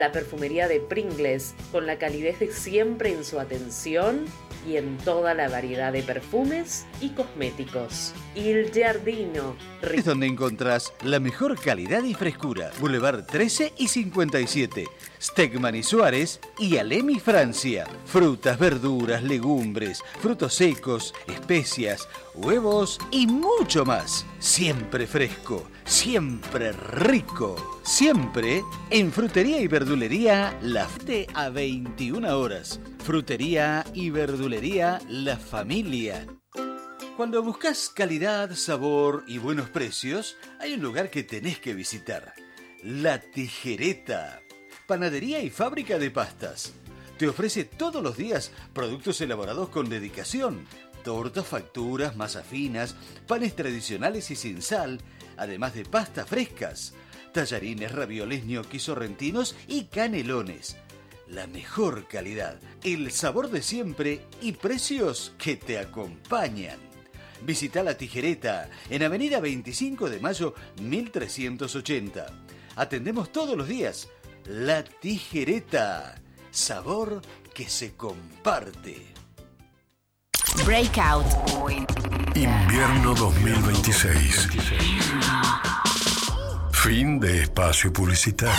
La perfumería de Pringles, con la calidez de siempre en su atención y en toda la variedad de perfumes y cosméticos. Il Giardino. Es donde encontrás la mejor calidad y frescura. Boulevard 13 y 57. Stegman y Suárez y Alem y Francia. Frutas, verduras, legumbres, frutos secos, especias, huevos y mucho más. Siempre fresco, siempre rico. Siempre en Frutería y Verdulería La Fte a 21 horas. Frutería y Verdulería La Familia. Cuando buscas calidad, sabor y buenos precios, hay un lugar que tenés que visitar. La Tijereta. Panadería y fábrica de pastas. Te ofrece todos los días productos elaborados con dedicación. Tortas, facturas, masas finas, panes tradicionales y sin sal, además de pastas frescas. Tallarines, ravioles, ñoquis sorrentinos y canelones. La mejor calidad, el sabor de siempre y precios que te acompañan. Visita La Tijereta en Avenida 25 de Mayo 1380. Atendemos todos los días. La Tijereta. Sabor que se comparte. Breakout. Invierno 2026. Fin de espacio publicitario.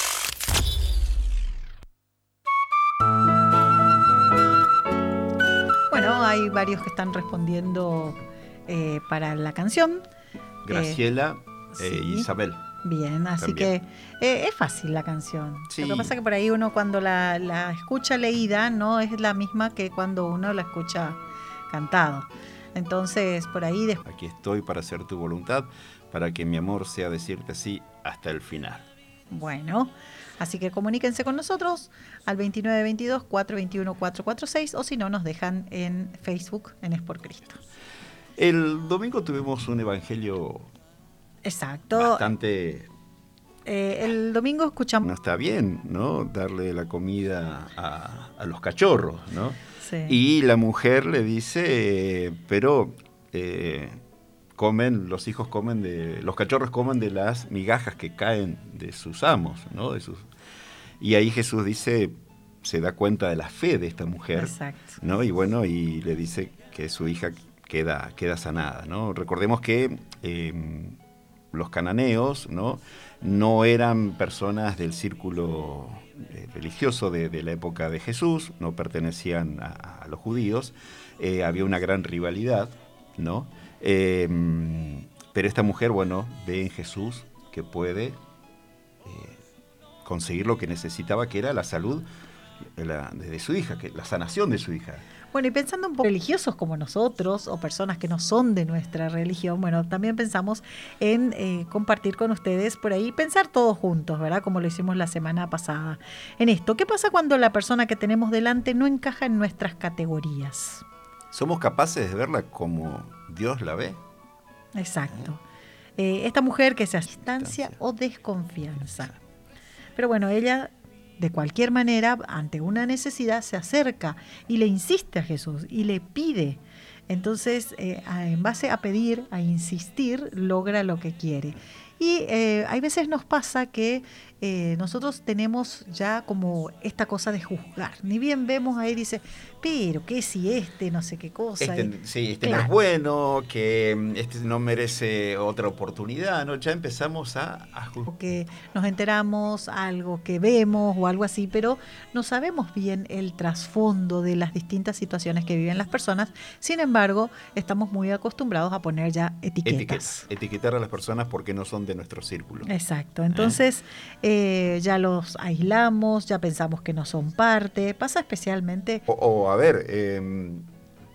Bueno, hay varios que están respondiendo para la canción. Graciela sí. Isabel. Bien, así También. que es fácil la canción. Sí. Lo que pasa es que por ahí uno cuando la escucha leída no es la misma que cuando uno la escucha cantado. Entonces, por ahí... Aquí estoy para hacer tu voluntad, para que mi amor sea decirte sí hasta el final. Bueno, así que comuníquense con nosotros al 2922-421-446 o si no, nos dejan en Facebook en Es por Cristo. El domingo tuvimos un evangelio Exacto. bastante... el domingo escuchamos... No está bien, ¿no? Darle la comida a los cachorros, ¿no? Sí. Y la mujer le dice, pero los hijos comen los cachorros comen de las migajas que caen de sus amos, ¿no? Y ahí Jesús dice, se da cuenta de la fe de esta mujer, Exacto. ¿no? Y bueno, y le dice que su hija queda sanada, ¿no? Recordemos que los cananeos, no eran personas del círculo religioso de la época de Jesús, no pertenecían a los judíos, había una gran rivalidad, ¿no? Pero esta mujer, bueno, ve en Jesús que puede conseguir lo que necesitaba, que era la salud de su hija, que la sanación de su hija. Bueno, y pensando un poco religiosos como nosotros o personas que no son de nuestra religión, bueno, también pensamos en compartir con ustedes por ahí, pensar todos juntos, ¿verdad? Como lo hicimos la semana pasada. En esto, ¿qué pasa cuando la persona que tenemos delante no encaja en nuestras categorías? ¿Somos capaces de verla como Dios la ve? Exacto. Esta mujer que se hace distancia o desconfianza. Pero bueno, ella... de cualquier manera, ante una necesidad, se acerca y le insiste a Jesús y le pide. Entonces, en base a pedir, a insistir, logra lo que quiere. Y hay veces nos pasa que nosotros tenemos ya como esta cosa de juzgar. Ni bien vemos ahí, dice, pero ¿qué si no sé qué cosa? Este claro. no es bueno, que este no merece otra oportunidad, ¿no? Ya empezamos a juzgar. Que nos enteramos, algo que vemos o algo así, pero no sabemos bien el trasfondo de las distintas situaciones que viven las personas. Sin embargo, estamos muy acostumbrados a poner ya etiquetas. Etiquetar a las personas porque no son de nuestro círculo. Exacto. Entonces, ya los aislamos, ya pensamos que no son parte. Pasa especialmente... A ver,